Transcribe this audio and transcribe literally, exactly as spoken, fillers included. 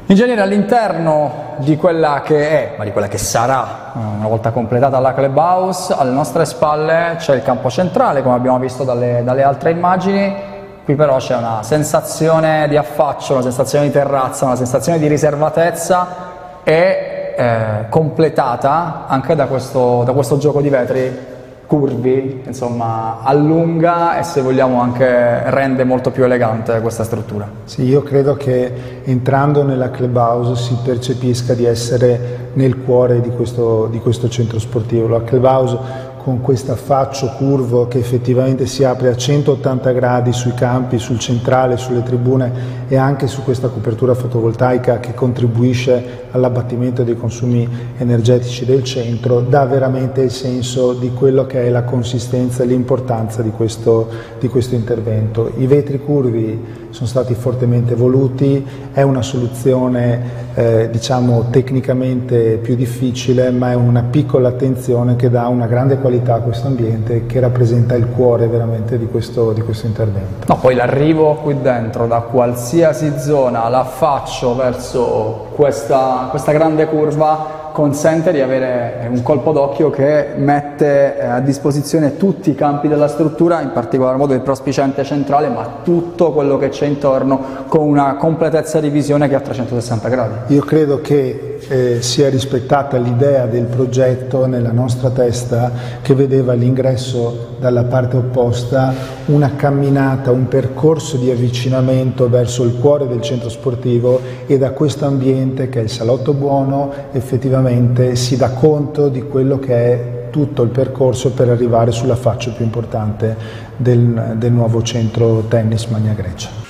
Ingegnere, all'interno di quella che è, ma di quella che sarà, una volta completata la clubhouse, alle nostre spalle c'è il campo centrale, come abbiamo visto dalle, dalle altre immagini. Qui però c'è una sensazione di affaccio, una sensazione di terrazza, una sensazione di riservatezza e eh, completata anche da questo, da questo gioco di vetri curvi, insomma allunga e, se vogliamo, anche rende molto più elegante questa struttura. Sì, io credo che entrando nella clubhouse si percepisca di essere nel cuore di questo, di questo centro sportivo. La clubhouse, con questo affaccio curvo che effettivamente si apre a centottanta gradi sui campi, sul centrale, sulle tribune e anche su questa copertura fotovoltaica che contribuisce all'abbattimento dei consumi energetici del centro, dà veramente il senso di quello che è la consistenza e l'importanza di questo, di questo intervento. I vetri curvi sono stati fortemente voluti, è una soluzione eh, diciamo tecnicamente più difficile, ma è una piccola attenzione che dà una grande qualità a questo ambiente, che rappresenta il cuore veramente di questo, di questo intervento. No, poi l'arrivo qui dentro da qualsiasi zona, l'affaccio verso questa, questa grande curva consente di avere un colpo d'occhio che mette a disposizione tutti i campi della struttura, in particolar modo il prospiciente centrale, ma tutto quello che c'è intorno, con una completezza di visione che è a trecentosessanta gradi. Io credo che eh, sia rispettata l'idea del progetto nella nostra testa, che vedeva all'ingresso dalla parte opposta una camminata, un percorso di avvicinamento verso il cuore del centro sportivo, e da questo ambiente, che è il Salotto Buono, effettivamente si dà conto di quello che è tutto il percorso per arrivare sull'affaccio più importante del, del nuovo centro tennis Magna Grecia.